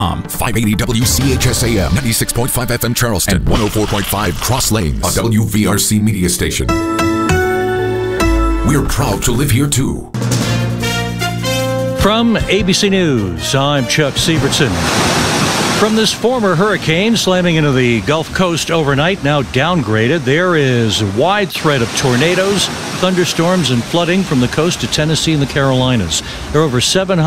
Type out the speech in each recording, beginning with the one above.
580 WCHSAM, 96.5 FM Charleston, and 104.5 Cross Lanes, a WVRC media station. We're proud to live here, too. From ABC News, I'm Chuck Sievertson. From this former hurricane slamming into the Gulf Coast overnight, now downgraded, there is a wide threat of tornadoes, thunderstorms, and flooding from the coast to Tennessee and the Carolinas. There are over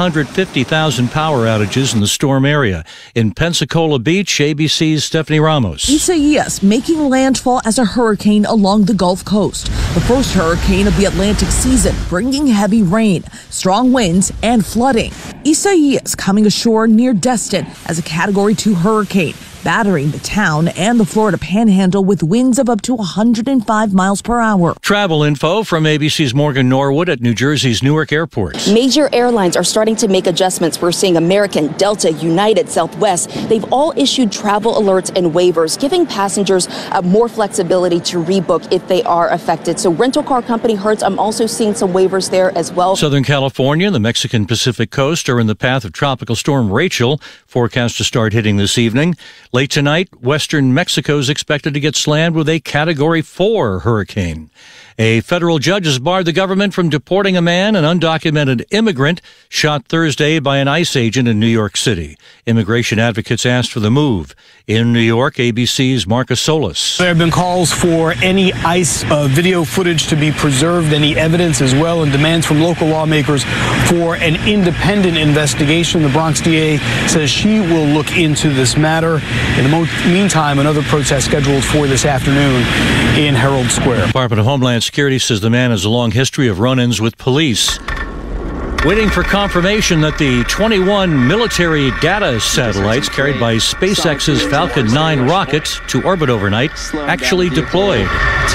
750,000 power outages in the storm area. In Pensacola Beach, ABC's Stephanie Ramos. Isaias making landfall as a hurricane along the Gulf Coast. The first hurricane of the Atlantic season, bringing heavy rain, strong winds, and flooding. Isaias coming ashore near Destin as a Category 2 hurricane, battering the town and the Florida Panhandle with winds of up to 105 miles per hour. Travel info from ABC's Morgan Norwood at New Jersey's Newark Airport. Major airlines are starting to make adjustments. We're seeing American, Delta, United, Southwest. They've all issued travel alerts and waivers, giving passengers more flexibility to rebook if they are affected. So rental car company Hertz, I'm also seeing some waivers there as well. Southern California and the Mexican Pacific coast are in the path of Tropical Storm Rachel, forecast to start hitting this evening. Late tonight, western Mexico is expected to get slammed with a Category 4 hurricane. A federal judge has barred the government from deporting a man, an undocumented immigrant, shot Thursday by an ICE agent in New York City. Immigration advocates asked for the move. In New York, ABC's Marcus Solis. There have been calls for any ICE video footage to be preserved, any evidence as well, and demands from local lawmakers for an independent investigation. The Bronx DA says she will look into this matter. In the meantime, another protest scheduled for this afternoon in Herald Square. Department of Homeland Security says the man has a long history of run-ins with police. Waiting for confirmation that the 21 military data satellites carried by SpaceX's Falcon 9 rocket to orbit overnight actually deployed.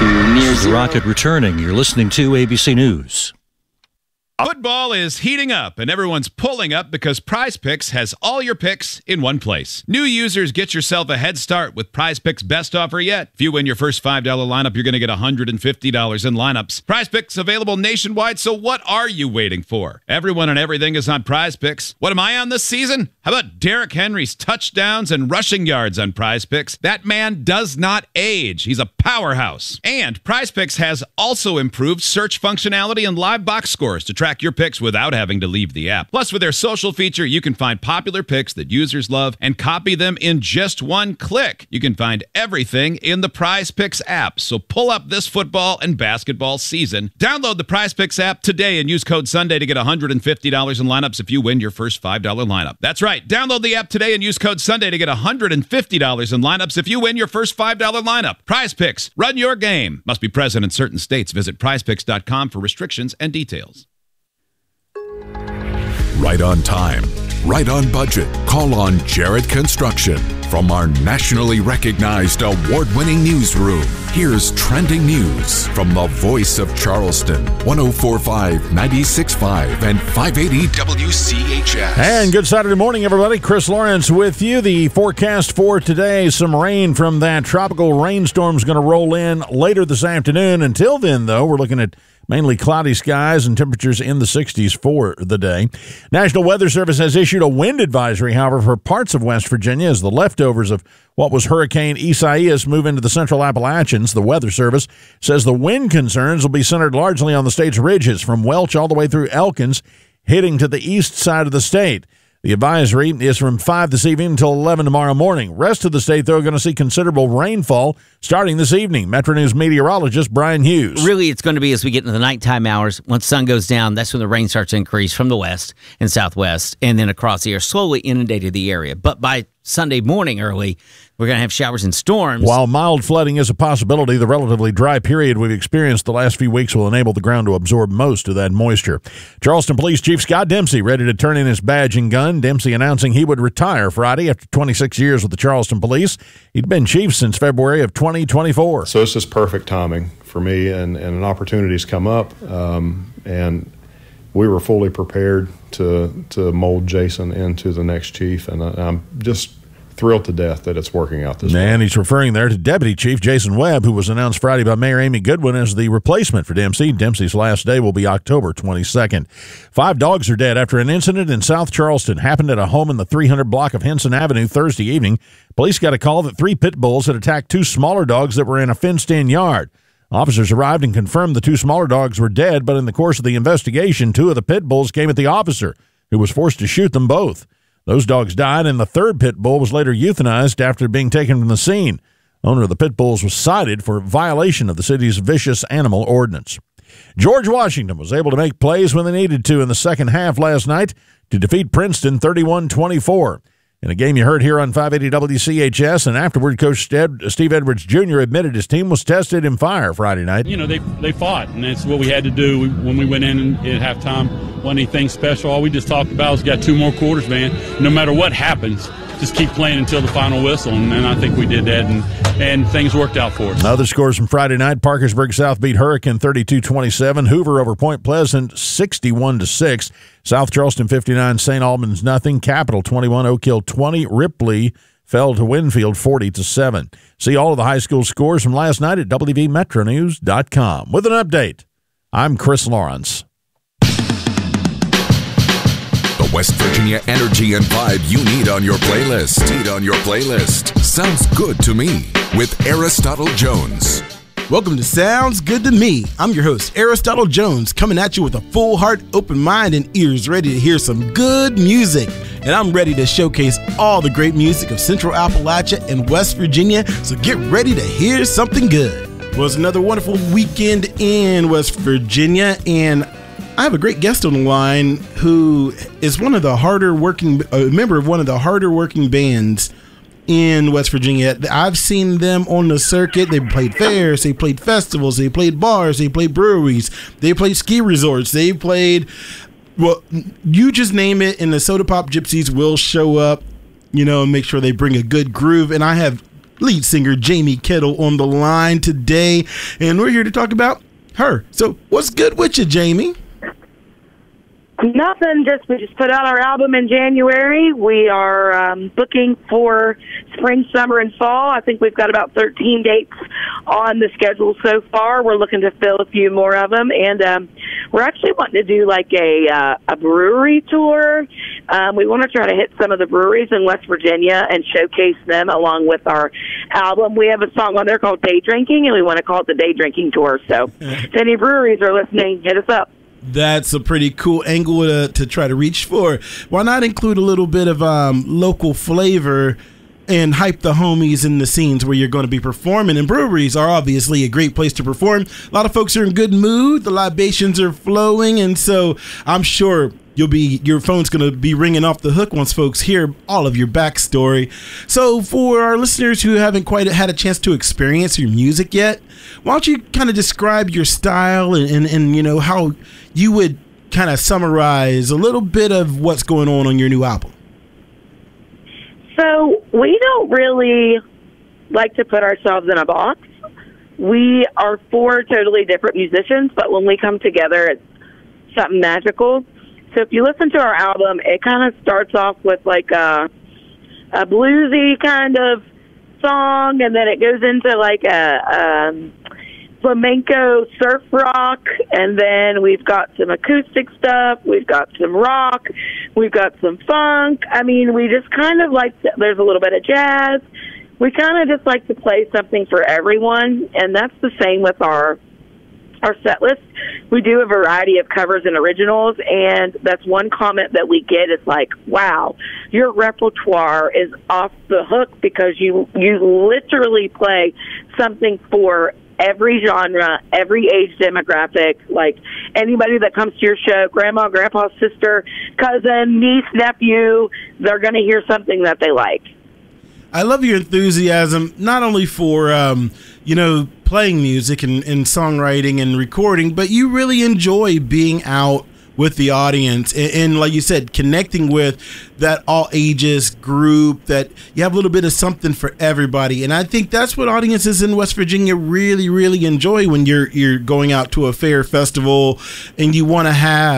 The rocket returning. You're listening to ABC News. Football is heating up, and everyone's pulling up because Prize Picks has all your picks in one place. New users, get yourself a head start with Prize Picks' best offer yet. If you win your first $5 lineup, you're going to get $150 in lineups. Prize Picks available nationwide, so what are you waiting for? Everyone and everything is on Prize Picks. What am I on this season? How about Derrick Henry's touchdowns and rushing yards on Prize Picks? That man does not age. He's a powerhouse. And Prize Picks has also improved search functionality and live box scores to track your picks without having to leave the app. Plus, with their social feature, you can find popular picks that users love and copy them in just one click. You can find everything in the Prize Picks app. So pull up this football and basketball season. Download the Prize Picks app today and use code Sunday to get $150 in lineups if you win your first $5 lineup. That's right. Download the app today and use code Sunday to get $150 in lineups if you win your first $5 lineup. Prize Picks. Run your game. Must be present in certain states. Visit prizepicks.com for restrictions and details. Right on time, right on budget. Call on Jarrett Construction. From our nationally recognized award-winning newsroom, here's trending news from the voice of Charleston, 104.5, 96.5, and 580 WCHS. And good Saturday morning, everybody. Chris Lawrence with you. The forecast for today, some rain from that tropical rainstorm is going to roll in later this afternoon. Until then, though, we're looking at mainly cloudy skies and temperatures in the 60s for the day. National Weather Service has issued a wind advisory, however, for parts of West Virginia as the leftovers of what was Hurricane Isaias move into the central Appalachians. The Weather Service says the wind concerns will be centered largely on the state's ridges from Welch all the way through Elkins, hitting to the east side of the state. The advisory is from 5 this evening until 11 tomorrow morning. Rest of the state, though, are going to see considerable rainfall starting this evening. Metro News meteorologist Brian Hughes. Really, it's going to be as we get into the nighttime hours. Once the sun goes down, that's when the rain starts to increase from the west and southwest and then across the air, slowly inundated the area. But by Sunday morning early, we're going to have showers and storms. While mild flooding is a possibility, the relatively dry period we've experienced the last few weeks will enable the ground to absorb most of that moisture. Charleston Police Chief Scott Dempsey ready to turn in his badge and gun. Dempsey announcing he would retire Friday after 26 years with the Charleston Police. He'd been chief since February of 2024. So it's just perfect timing for me, and an opportunity's come up, and we were fully prepared to mold Jason into the next chief, and I'm just thrilled to death that it's working out this way. And he's referring there to Deputy Chief Jason Webb, who was announced Friday by Mayor Amy Goodwin as the replacement for Dempsey. Dempsey's last day will be October 22nd. 5 dogs are dead after an incident in South Charleston happened at a home in the 300 block of Henson Avenue Thursday evening. Police got a call that 3 pit bulls had attacked 2 smaller dogs that were in a fenced-in yard. Officers arrived and confirmed the 2 smaller dogs were dead, but in the course of the investigation, 2 of the pit bulls came at the officer, who was forced to shoot them both. Those dogs died, and the 3rd pit bull was later euthanized after being taken from the scene. Owner of the pit bulls was cited for violation of the city's vicious animal ordinance. George Washington was able to make plays when they needed to in the second half last night to defeat Princeton 31-24. In a game you heard here on 580 WCHS, and afterward, Coach Steve Edwards Jr. admitted his team was tested in fire Friday night. You know, they fought, and that's what we had to do when we went in at halftime. Wasn't anything special. All we just talked about was got 2 more quarters, man. No matter what happens, just keep playing until the final whistle, and I think we did that, and things worked out for us. Other scores from Friday night: Parkersburg South beat Hurricane 32-27. Hoover over Point Pleasant 61-6. South Charleston 59, St. Albans nothing. Capital 21, Oak Hill 20. Ripley fell to Winfield 40-7. See all of the high school scores from last night at WVMetroNews.com. With an update, I'm Chris Lawrence. The West Virginia energy and vibe you need on your playlist. Sounds good to me with Aristotle Jones. Welcome to Sounds Good to Me. I'm your host, Aristotle Jones, coming at you with a full heart, open mind, and ears ready to hear some good music. And I'm ready to showcase all the great music of Central Appalachia and West Virginia, so get ready to hear something good. Well, it's another wonderful weekend in West Virginia, and I have a great guest on the line who is one of the member of one of the harder working bands in West Virginia. I've seen them on the circuit. They played fairs, they played festivals, they played bars, they played breweries, they played ski resorts, they played, well, you just name it, and the Soda Pop Gypsies will show up, and make sure they bring a good groove. And I have lead singer Jamie Kettle on the line today, and we're here to talk about her. So what's good with you, Jamie? Nothing. We just put out our album in January. We are booking for spring, summer, and fall. I think we've got about 13 dates on the schedule so far. We're looking to fill a few more of them, and we're actually wanting to do like a brewery tour. We want to try to hit some of the breweries in West Virginia and showcase them along with our album. We have a song on there called Day Drinking, and we want to call it the Day Drinking Tour. So if any breweries are listening, hit us up. That's a pretty cool angle to try to reach for. Why not include a little bit of local flavor and hype the homies in the scenes where you're going to be performing? And breweries are obviously a great place to perform. A lot of folks are in good mood. The libations are flowing. And so I'm sure your phone's going to be ringing off the hook once folks hear all of your backstory. So for our listeners who haven't quite had a chance to experience your music yet, why don't you kind of describe your style and how you would kind of summarize a little bit of what's going on your new album? So we don't really like to put ourselves in a box. We are 4 totally different musicians, but when we come together, it's something magical. So if you listen to our album, it kind of starts off with like a bluesy kind of song, and then it goes into like a flamenco surf rock, and then we've got some acoustic stuff, we've got some rock, we've got some funk. I mean, we just kind of there's a little bit of jazz. We kind of just like to play something for everyone, and that's the same with our set list. We do a variety of covers and originals, and that's one comment that we get is like, wow, your repertoire is off the hook because you literally play something for every genre, every age demographic, like anybody that comes to your show, grandma, grandpa, sister, cousin, niece, nephew, they're going to hear something that they like. I love your enthusiasm, not only for, playing music and songwriting and recording, but you really enjoy being out with the audience and like you said, connecting with that all ages group, that you have a little bit of something for everybody. And I think that's what audiences in West Virginia really, really enjoy when you're going out to a fair festival and you want to have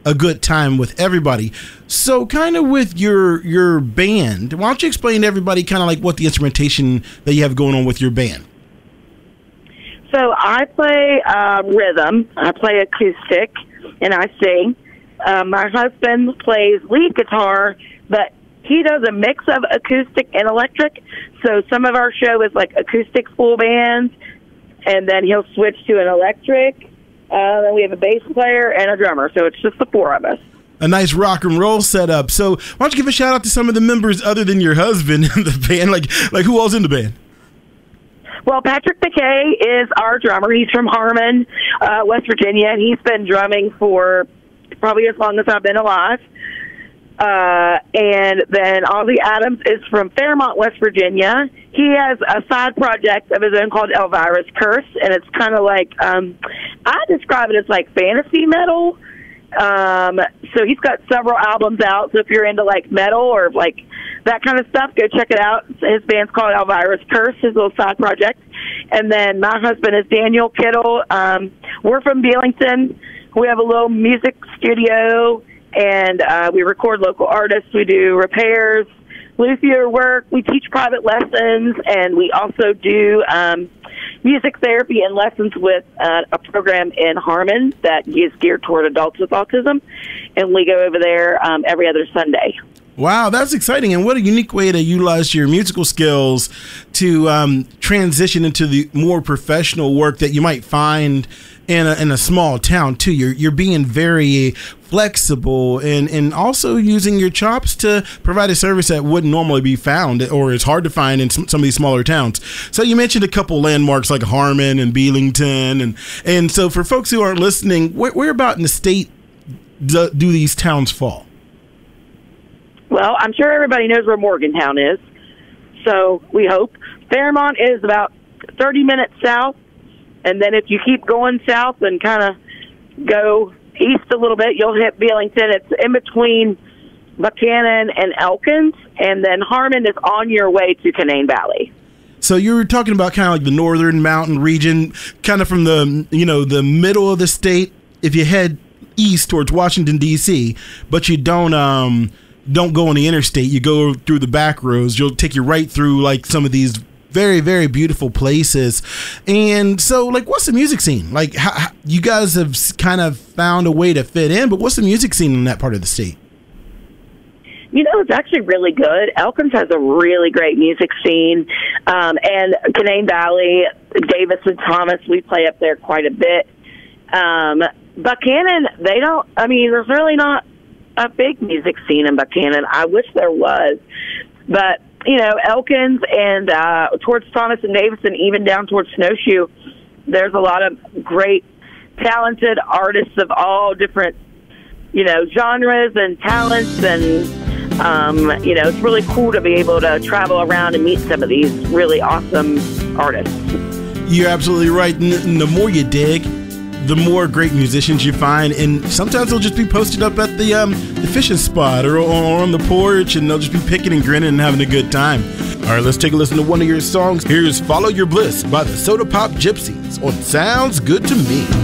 a good time with everybody. So kind of with your band, why don't you explain to everybody kind of like what the instrumentation that you have going on with your band? So I play rhythm, I play acoustic, and I sing. My husband plays lead guitar, but he does a mix of acoustic and electric. So some of our show is like acoustic full band, and then he'll switch to an electric. Then we have a bass player and a drummer, so it's just the four of us. A nice rock and roll setup. So why don't you give a shout out to some of the members other than your husband in the band? Like who all's in the band? Well, Patrick McKay is our drummer. He's from Harmon, West Virginia, and he's been drumming for probably as long as I've been alive. And then Ozzy Adams is from Fairmont, West Virginia. He has a side project of his own called Elvira's Curse, and it's kind of like, I describe it as like fantasy metal. So he's got several albums out, so if you're into like metal or like that kind of stuff, go check it out. His band's called Elvira's Curse, his little side project. And then my husband is Daniel Kittle. We're from Belington. We have a little music studio, and we record local artists. We do repairs, luthier work. We teach private lessons, and we also do music therapy and lessons with a program in Harmon that is geared toward adults with autism. And we go over there every other Sunday. Wow, that's exciting. And what a unique way to utilize your musical skills to transition into the more professional work that you might find in a small town, too. You're being very flexible and also using your chops to provide a service that wouldn't normally be found or is hard to find in some of these smaller towns. So you mentioned a couple landmarks like Harmon and Belington. And so for folks who aren't listening, where about in the state do these towns fall? Well, I'm sure everybody knows where Morgantown is, so we hope. Fairmont is about 30 minutes south, and then if you keep going south and kind of go east a little bit, you'll hit Belington. It's in between Buchanan and Elkins, and then Harmon is on your way to Canaan Valley. So you were talking about kind of like the northern mountain region, kind of from the the middle of the state. If you head east towards Washington, D.C., but you don't go on the interstate, you go through the back roads, you'll take you right through like some of these very, very beautiful places. And so like, what's the music scene? Like how you guys have kind of found a way to fit in, but what's the music scene in that part of the state? It's actually really good. Elkins has a really great music scene. And Canaan Valley, Davis and Thomas, we play up there quite a bit. Buchanan, there's really not a big music scene in Buchanan. I wish there was. But, Elkins and towards Thomas and Davis and even down towards Snowshoe, there's a lot of great, talented artists of all different, genres and talents. And, it's really cool to be able to travel around and meet some of these really awesome artists. You're absolutely right. And the more you dig, the more great musicians you find, and sometimes they'll just be posted up at the fishing spot or on the porch, and they'll just be picking and grinning and having a good time. All right, let's take a listen to one of your songs. Here's Follow Your Bliss by the Soda Pop Gypsies on Sounds Good to Me.